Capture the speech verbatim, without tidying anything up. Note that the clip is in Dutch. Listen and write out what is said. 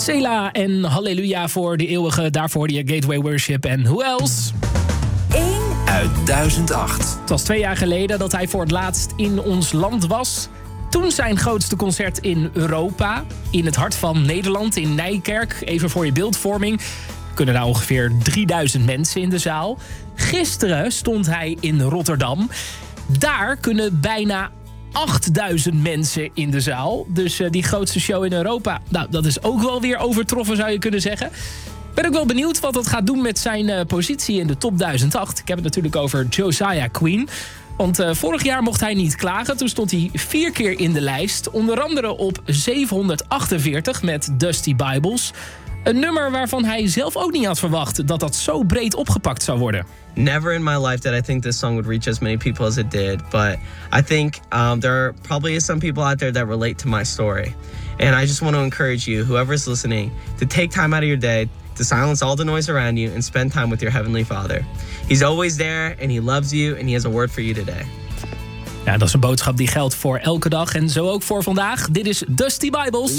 Sela en Halleluja voor de eeuwige. Daarvoor die Gateway Worship en Who Else? één uit duizend acht. Het was twee jaar geleden dat hij voor het laatst in ons land was. Toen zijn grootste concert in Europa. In het hart van Nederland, in Nijkerk. Even voor je beeldvorming. Er kunnen daar ongeveer drieduizend mensen in de zaal. Gisteren stond hij in Rotterdam. Daar kunnen bijna achtduizend mensen in de zaal. Dus uh, die grootste show in Europa. Nou, dat is ook wel weer overtroffen, zou je kunnen zeggen. Ik ben ook wel benieuwd wat dat gaat doen met zijn uh, positie in de top duizend acht. Ik heb het natuurlijk over Josiah Queen. Want uh, vorig jaar mocht hij niet klagen. Toen stond hij vier keer in de lijst. Onder andere op zevenhonderdachtenveertig met Dusty Bibles. Een nummer waarvan hij zelf ook niet had verwacht dat dat zo breed opgepakt zou worden. Never in my life did I think this song would reach as many people as it did. But I think um, there probably is some people out there that relate to my story. And I just want to encourage you, whoever's listening, to take time out of your day to silence all the noise around you and spend time with your Heavenly Father. He's always there and He loves you and He has a word for you today. Ja, dat is een boodschap die geldt voor elke dag en zo ook voor vandaag. Dit is Dusty Bibles.